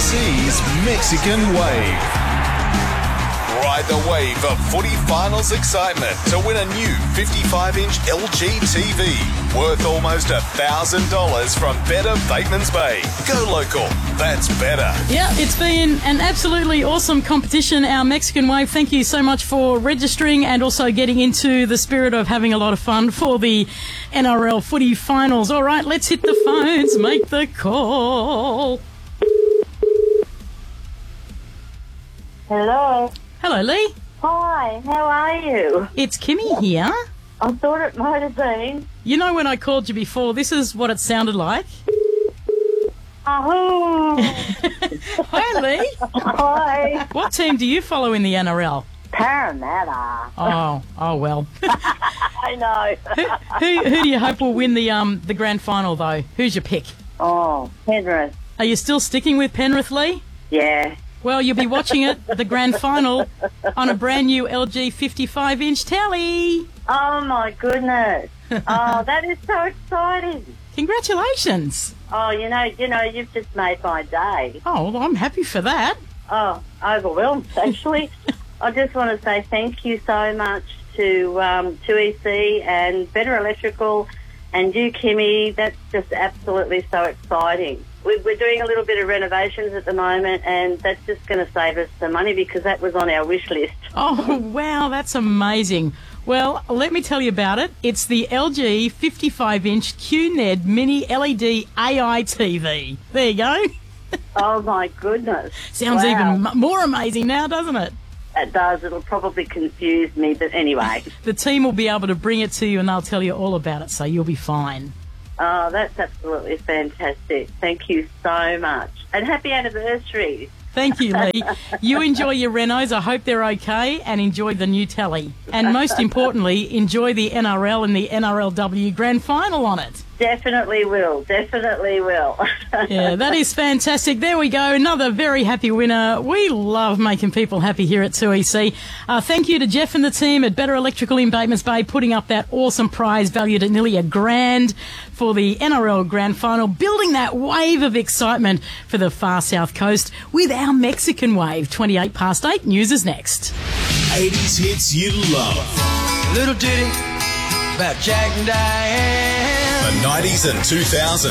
2EC's Mexican Wave. Ride the wave of footy finals excitement to win a new 55-inch LG TV worth almost $1,000 from Better Batemans Bay. Go local. That's better. Yeah, it's been an absolutely awesome competition, our Mexican Wave. Thank you so much for registering and also getting into the spirit of having a lot of fun for the NRL footy finals. All right, let's hit the phones. Make the call. Hello. Hello, Lee. Hi, how are you? It's Kimmy here. I thought it might have been. You know, when I called you before, this is what it sounded like. Oh. Hi, Lee. Hi. What team do you follow in the NRL? Parramatta. Oh well. I know. Who do you hope will win the grand final, though? Who's your pick? Oh, Penrith. Are you still sticking with Penrith, Lee? Yeah. Well, you'll be watching it, the grand final, on a brand new LG 55-inch telly. Oh, my goodness. Oh, that is so exciting. Congratulations. Oh, you know, you've just made my day. Oh, well, I'm happy for that. Oh, overwhelmed, actually. I just want to say thank you so much to 2EC and Better Electrical and you, Kimmy. That's just absolutely so exciting. We're doing a little bit of renovations at the moment, and that's just going to save us some money because that was on our wish list. Oh, wow, that's amazing. Well, let me tell you about it. It's the LG 55-inch QNED Mini LED AI TV. There you go. Oh, my goodness. Sounds even more amazing now, doesn't it? It does. It'll probably confuse me, but anyway. The team will be able to bring it to you and they'll tell you all about it, so you'll be fine. Oh, that's absolutely fantastic. Thank you so much. And happy anniversary. Thank you, Lee. You enjoy your renos. I hope they're okay, and enjoy the new telly. And most importantly, enjoy the NRL and the NRLW Grand Final on it. Definitely will. Definitely will. Yeah, that is fantastic. There we go. Another very happy winner. We love making people happy here at 2EC. Thank you to Jeff and the team at Better Electrical in Batemans Bay putting up that awesome prize valued at nearly $1,000 for the NRL Grand Final, building that wave of excitement for the far south coast with our Mexican Wave. 8:28. News is next. 80s hits you love. Little ditty about Jack and Diane. The 90s and 2000s.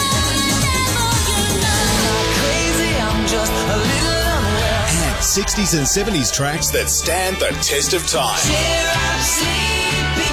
Crazy, I'm just a little unwell. And 60s and 70s tracks that stand the test of time. Cheer up, sleepy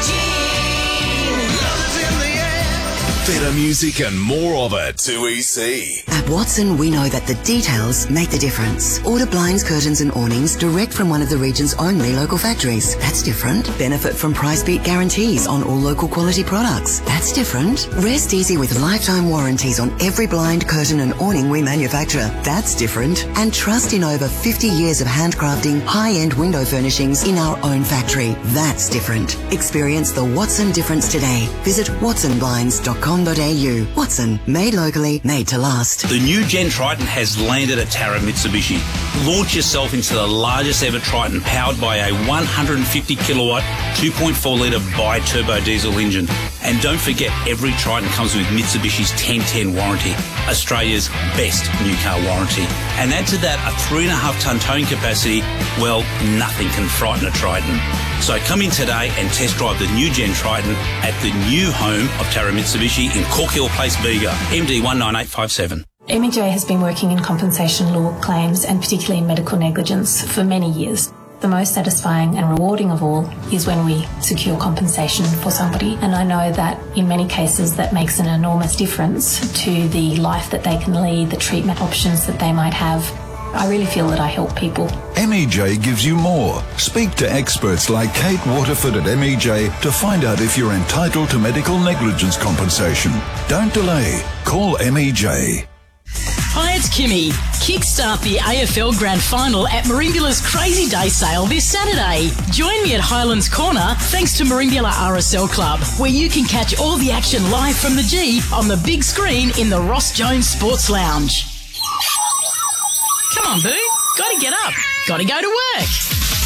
Jean. Love's in the air. Better music and more of it. 2EC. At Watson, we know that the details make the difference. Order blinds, curtains and awnings direct from one of the region's only local factories. That's different. Benefit from price beat guarantees on all local quality products. That's different. Rest easy with lifetime warranties on every blind, curtain and awning we manufacture. That's different. And trust in over 50 years of handcrafting high-end window furnishings in our own factory. That's different. Experience the Watson difference today. Visit watsonblinds.com.au. Watson, made locally, made to last. The new Gen Triton has landed at Tara Mitsubishi. Launch yourself into the largest ever Triton powered by a 150 kilowatt, 2.4 litre bi-turbo diesel engine. And don't forget, every Triton comes with Mitsubishi's 1010 warranty, Australia's best new car warranty. And add to that a 3.5 tonne towing capacity, well, nothing can frighten a Triton. So come in today and test drive the new Gen Triton at the new home of Tara Mitsubishi in Cork Hill Place, Bega, MD 19857. MEJ has been working in compensation law claims and particularly in medical negligence for many years. The most satisfying and rewarding of all is when we secure compensation for somebody, and I know that in many cases that makes an enormous difference to the life that they can lead, the treatment options that they might have. I really feel that I help people. MEJ gives you more. Speak to experts like Kate Waterford at MEJ to find out if you're entitled to medical negligence compensation. Don't delay. Call MEJ. Hi, it's Kimmy. Kickstart the AFL Grand Final at Merimbula's Crazy Day sale this Saturday. Join me at Highlands Corner thanks to Merimbula RSL Club, where you can catch all the action live from the G on the big screen in the Ross Jones Sports Lounge. Come on, Boo. Gotta get up. Gotta go to work.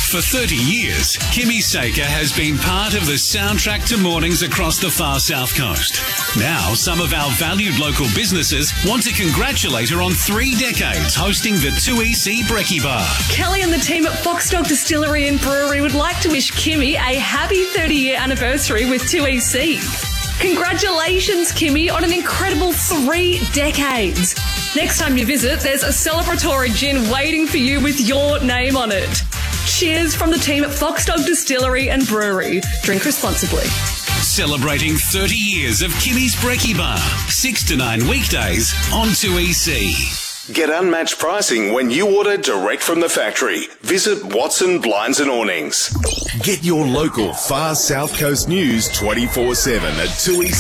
For 30 years, Kimmy Saker has been part of the soundtrack to mornings across the far south coast. Now, some of our valued local businesses want to congratulate her on 3 decades hosting the 2EC Brekkie Bar. Kelly and the team at Foxdog Distillery and Brewery would like to wish Kimmy a happy 30-year anniversary with 2EC. Congratulations, Kimmy, on an incredible 3 decades. Next time you visit, there's a celebratory gin waiting for you with your name on it. Cheers from the team at Foxdog Distillery and Brewery. Drink responsibly. Celebrating 30 years of Kimmy's Brekkie Bar. 6 to 9 weekdays on 2EC. Get unmatched pricing when you order direct from the factory. Visit Watson Blinds and Awnings. Get your local far south coast news 24/7 at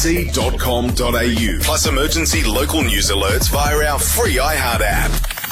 2ec.com.au. Plus emergency local news alerts via our free iHeart app.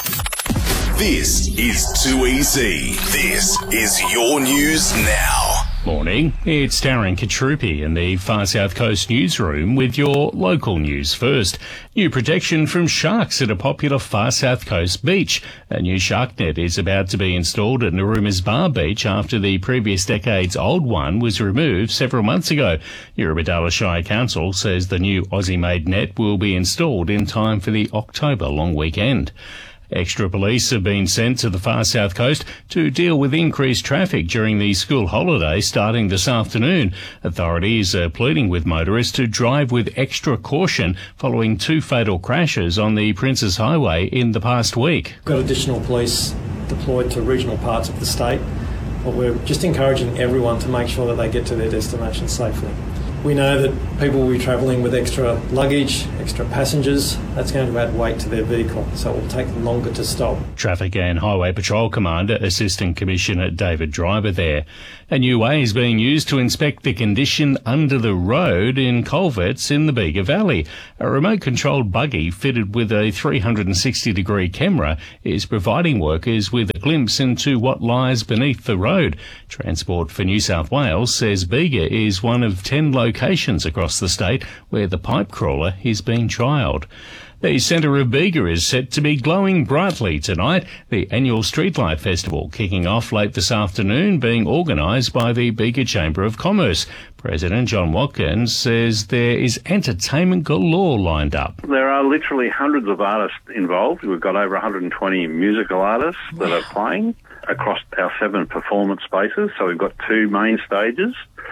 This is 2EC. This is your news now. Morning, it's Darren Katrupi in the Far South Coast newsroom with your local news first. New protection from sharks at a popular Far South Coast beach. A new shark net is about to be installed at Naruma's Bar Beach after the previous decade's old one was removed several months ago. Eurobodalla Shire Council says the new Aussie-made net will be installed in time for the October long weekend. Extra police have been sent to the far south coast to deal with increased traffic during the school holiday starting this afternoon. Authorities are pleading with motorists to drive with extra caution following 2 fatal crashes on the Princes Highway in the past week. We've got additional police deployed to regional parts of the state, but we're just encouraging everyone to make sure that they get to their destination safely. We know that people will be travelling with extra luggage, extra passengers. That's going to add weight to their vehicle, so it will take longer to stop. Traffic and Highway Patrol Commander, Assistant Commissioner David Driver there. A new way is being used to inspect the condition under the road in culverts in the Bega Valley. A remote-controlled buggy fitted with a 360-degree camera is providing workers with a glimpse into what lies beneath the road. Transport for New South Wales says Bega is one of 10 locations across the state where the pipe crawler is being trialled. The centre of Bega is set to be glowing brightly tonight. The annual Streetlight Festival kicking off late this afternoon, being organised by the Bega Chamber of Commerce. President John Watkins says there is entertainment galore lined up. There are literally hundreds of artists involved. We've got over 120 musical artists that are playing across our 7 performance spaces. So we've got 2 main stages.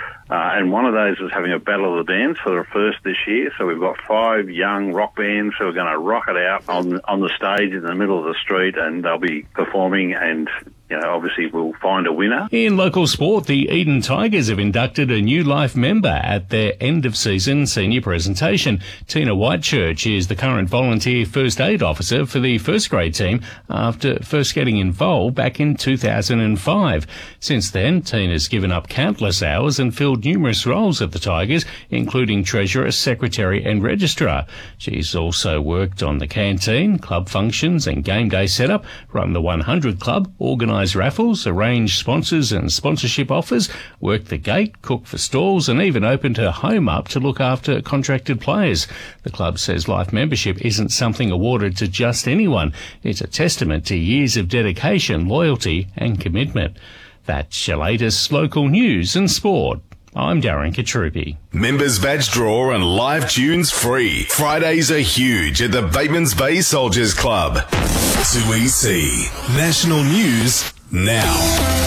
And one of those is having a battle of the bands for the first this year. So we've got 5 young rock bands who are going to rock it out on the stage in the middle of the street, and they'll be performing, and obviously we'll find a winner. In local sport, the Eden Tigers have inducted a new life member at their end-of-season senior presentation. Tina Whitechurch is the current volunteer first aid officer for the first grade team after first getting involved back in 2005. Since then, Tina's given up countless hours and filled numerous roles at the Tigers, including treasurer, secretary and registrar. She's also worked on the canteen, club functions and game day setup, run the 100 Club, organised raffles, arranged sponsors and sponsorship offers, worked the gate, cooked for stalls and even opened her home up to look after contracted players. The club says life membership isn't something awarded to just anyone. It's a testament to years of dedication, loyalty and commitment. That's your latest local news and sport. I'm Darren Katrupi. Members badge draw and live tunes free. Fridays are huge at the Batemans Bay Soldiers Club. 2EC. National News now.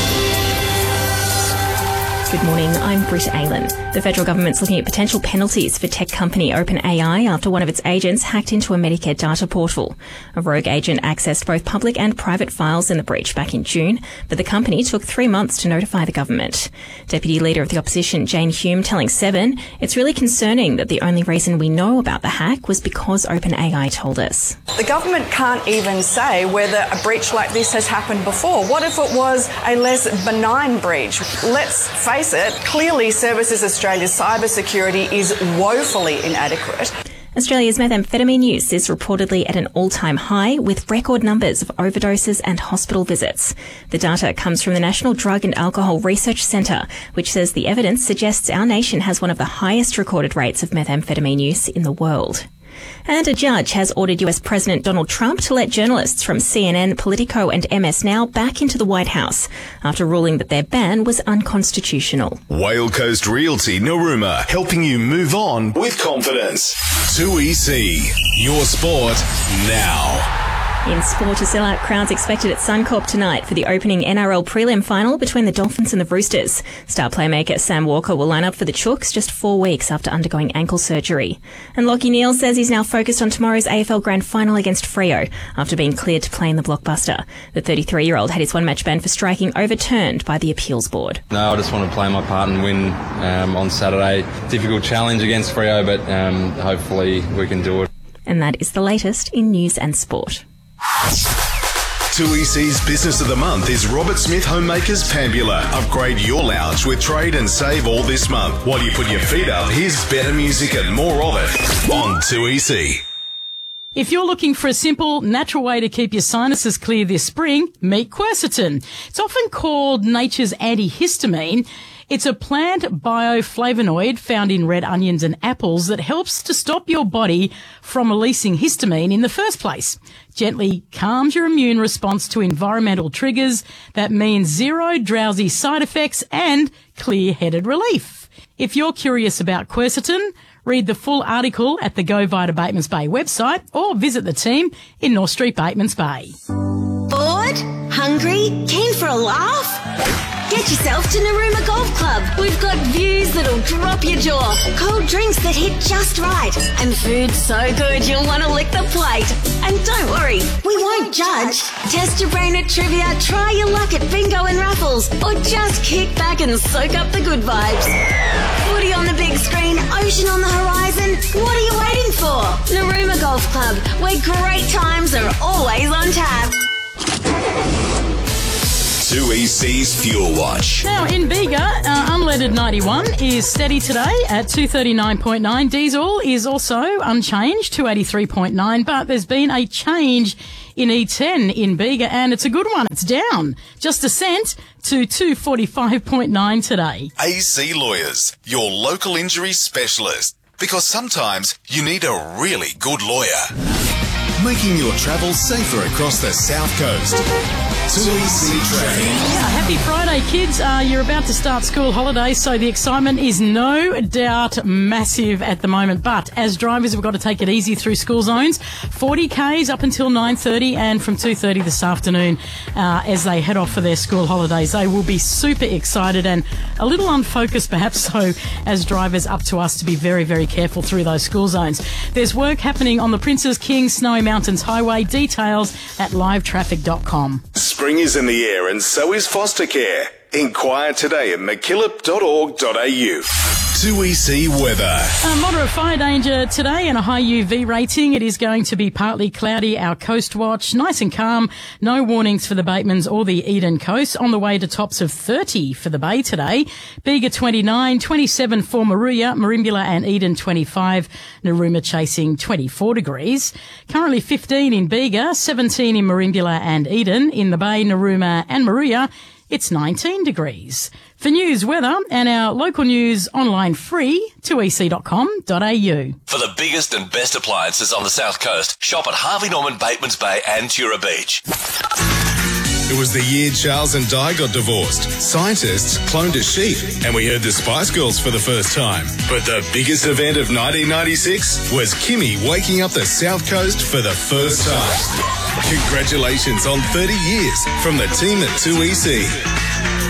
Good morning, I'm Britt Aylan. The federal government's looking at potential penalties for tech company OpenAI after one of its agents hacked into a Medicare data portal. A rogue agent accessed both public and private files in the breach back in June, but the company took 3 months to notify the government. Deputy Leader of the Opposition, Jane Hume, telling Seven, it's really concerning that the only reason we know about the hack was because OpenAI told us. The government can't even say whether a breach like this has happened before. What if it was a less benign breach? Let's face it, clearly Services Australia's cybersecurity is woefully inadequate. Australia's methamphetamine use is reportedly at an all-time high, with record numbers of overdoses and hospital visits. The data comes from the National Drug and Alcohol Research Centre, which says the evidence suggests our nation has one of the highest recorded rates of methamphetamine use in the world. And a judge has ordered US President Donald Trump to let journalists from CNN, Politico and MS Now back into the White House after ruling that their ban was unconstitutional. Whale Coast Realty Narooma, helping you move on with confidence. 2EC, your sport now. In sport, a sellout crowd's expected at Suncorp tonight for the opening NRL prelim final between the Dolphins and the Roosters. Star playmaker Sam Walker will line up for the Chooks just 4 weeks after undergoing ankle surgery. And Lachie Neale says he's now focused on tomorrow's AFL Grand Final against Freo after being cleared to play in the blockbuster. The 33-year-old had his one-match ban for striking overturned by the appeals board. No, I just want to play my part and win on Saturday. Difficult challenge against Freo, but hopefully we can do it. And that is the latest in news and sport. 2EC's Business of the Month is Robert Smith Homemakers Pambula. Upgrade your lounge with trade and save all this month. While you put your feet up, here's better music and more of it on 2EC. If you're looking for a simple, natural way to keep your sinuses clear this spring, meet quercetin. It's often called nature's antihistamine. It's a plant bioflavonoid found in red onions and apples that helps to stop your body from releasing histamine in the first place. Gently calms your immune response to environmental triggers. That means zero drowsy side effects and clear-headed relief. If you're curious about quercetin, read the full article at the Go Vita Batemans Bay website or visit the team in North Street, Batemans Bay. Bored? Hungry? Keen for a laugh? Get yourself to Narooma Golf Club. We've got views that'll drop your jaw, cold drinks that hit just right, and food so good you'll want to lick the plate. And don't worry, we won't judge. Test your brain at trivia, try your luck at bingo and raffles, or just kick back and soak up the good vibes. Footy on the big screen, ocean on the horizon. What are you waiting for? Narooma Golf Club, where great times are always on tap. 2EC's Fuel Watch. Now, in Bega, unleaded 91 is steady today at 239.9. Diesel is also unchanged, 283.9, but there's been a change in E10 in Bega, and it's a good one. It's down just a cent to 245.9 today. AC Lawyers, your local injury specialist. Because sometimes you need a really good lawyer. Making your travel safer across the South Coast. 2EC Traffic. Yeah, happy Friday, kids. You're about to start school holidays, so the excitement is no doubt massive at the moment. But as drivers, we've got to take it easy through school zones. 40 Ks up until 9:30 and from 2:30 this afternoon as they head off for their school holidays. They will be super excited and a little unfocused perhaps, so as drivers, up to us to be very, very careful through those school zones. There's work happening on the Princes King Snowy Mountains Highway. Details at livetraffic.com. Spring is in the air and so is foster care. Inquire today at mckillop.org.au. 2EC weather. Moderate fire danger today and a high UV rating. It is going to be partly cloudy. Our coast watch, nice and calm. No warnings for the Batemans or the Eden coast. On the way to tops of 30 for the Bay today. Bega 29, 27 for Maruya, Merimbula and Eden 25. Narooma chasing 24 degrees. Currently 15 in Bega, 17 in Merimbula and Eden. In the Bay, Narooma and Maruya, it's 19 degrees. For news, weather and our local news online free, 2ec.com.au. For the biggest and best appliances on the South Coast, shop at Harvey Norman, Batemans Bay and Tura Beach. It was the year Charles and Di got divorced. Scientists cloned a sheep, and we heard the Spice Girls for the first time. But the biggest event of 1996 was Kimmy waking up the South Coast for the first time. Congratulations on 30 years from the team at 2EC.